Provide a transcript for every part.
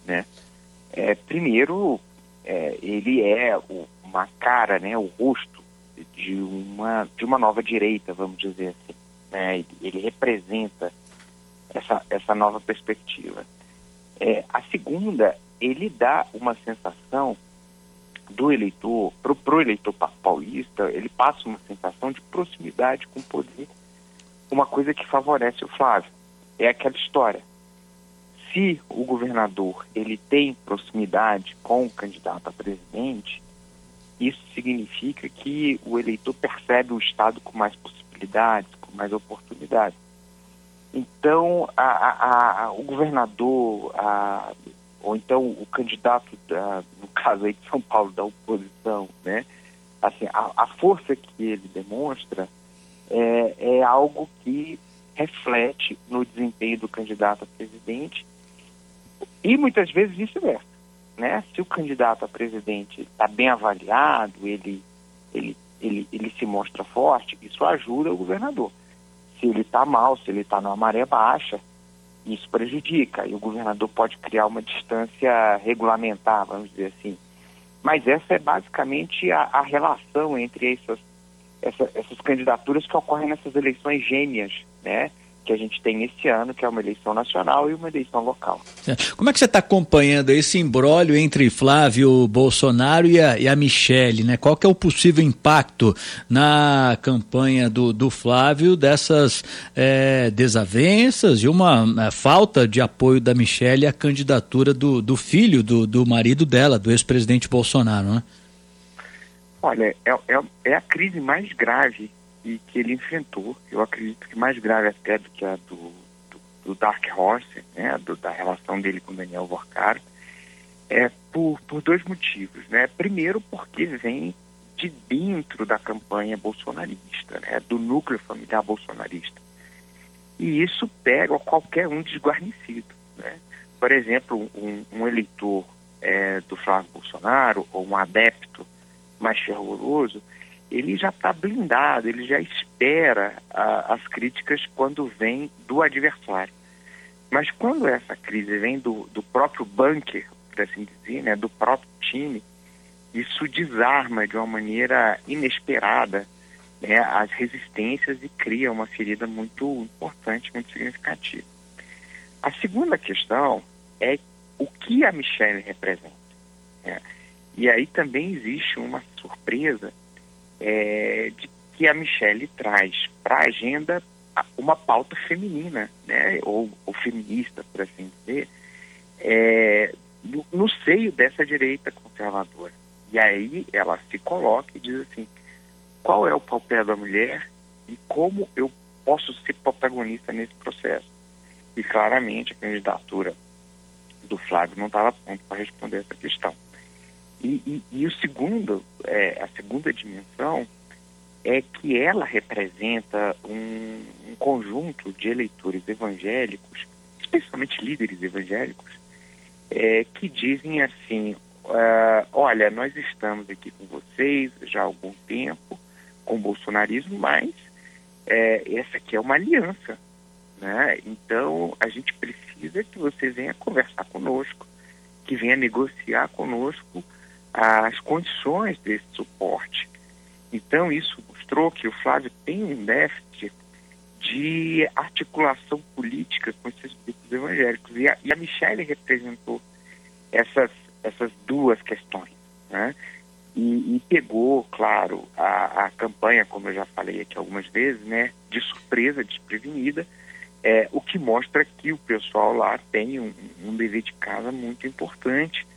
né? Primeiro, ele é uma cara, né, o rosto de uma nova direita, vamos dizer assim, né? Ele representa essa nova perspectiva. A segunda, ele dá uma sensação do eleitor, pro eleitor paulista, ele passa uma sensação de proximidade com o poder, uma coisa que favorece o Flávio. É aquela história. Se o governador ele tem proximidade com o candidato a presidente, isso significa que o eleitor percebe o Estado com mais possibilidades, com mais oportunidades. Então, o governador, ou então o candidato, no caso aí de São Paulo, da oposição, né? Assim, a força que ele demonstra é algo que reflete no desempenho do candidato a presidente e muitas vezes vice-versa, né? Se o candidato a presidente está bem avaliado, ele se mostra forte, isso ajuda o governador. Se ele está mal, se ele está numa maré baixa, isso prejudica, e o governador pode criar uma distância regulamentar, vamos dizer assim. Mas essa é basicamente a relação entre essas candidaturas que ocorrem nessas eleições gêmeas, né, que a gente tem esse ano, que é uma eleição nacional e uma eleição local. Como é que você está acompanhando esse imbróglio entre Flávio Bolsonaro e a Michelle, né? Qual que é o possível impacto na campanha do Flávio dessas desavenças e uma falta de apoio da Michelle à candidatura do filho do marido dela, do ex-presidente Bolsonaro, né? Olha, é a crise mais grave que ele enfrentou. Eu acredito que mais grave até do que a do Dark Horse, né, da relação dele com Daniel Vorcaro, por dois motivos, né? Primeiro, porque vem de dentro da campanha bolsonarista, né, do núcleo familiar bolsonarista. E isso pega qualquer um desguarnecido, né? Por exemplo, um eleitor do Flávio Bolsonaro, ou um adepto mais fervoroso, ele já está blindado, ele já espera as críticas quando vem do adversário. Mas quando essa crise vem do próprio bunker, por assim dizer, né, do próprio time, isso desarma de uma maneira inesperada, né, as resistências e cria uma ferida muito importante, muito significativa. A segunda questão é o que a Michelle representa, né? E aí também existe uma surpresa de que a Michelle traz para a agenda uma pauta feminina, né, ou feminista, por assim dizer, no seio dessa direita conservadora. E aí ela se coloca e diz assim, qual é o papel da mulher e como eu posso ser protagonista nesse processo? E claramente a candidatura do Flávio não estava pronta para responder essa questão. E o segundo, a segunda dimensão é que ela representa um conjunto de eleitores evangélicos, especialmente líderes evangélicos, que dizem assim, olha, nós estamos aqui com vocês já há algum tempo, com o bolsonarismo, mas essa aqui é uma aliança, né? Então a gente precisa que você venha conversar conosco, que venha negociar conosco as condições desse suporte. Então isso mostrou que o Flávio tem um déficit de articulação política com esses grupos evangélicos. E a Michelle representou essas duas questões, né? E pegou, claro, a campanha, como eu já falei aqui algumas vezes, né, de surpresa, desprevenida, o que mostra que o pessoal lá tem um dever de casa muito importante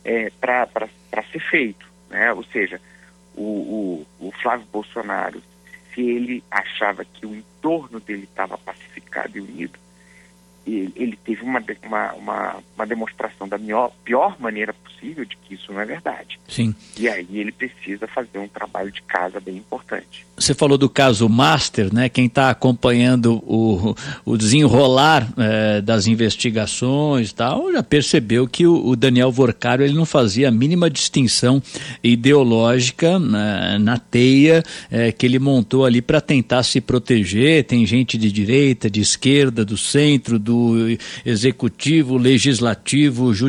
para ser feito, né? Ou seja, o Flávio Bolsonaro, se ele achava que o entorno dele estava pacificado e unido, ele teve uma demonstração da pior maneira possível de que isso não é verdade. Sim. E aí ele precisa fazer um trabalho de casa bem importante. Você falou do caso Master, né? Quem está acompanhando o desenrolar das investigações e tal, já percebeu que o Daniel Vorcaro ele não fazia a mínima distinção ideológica na teia que ele montou ali para tentar se proteger. Tem gente de direita, de esquerda, do centro, do executivo, legislativo, judiciário.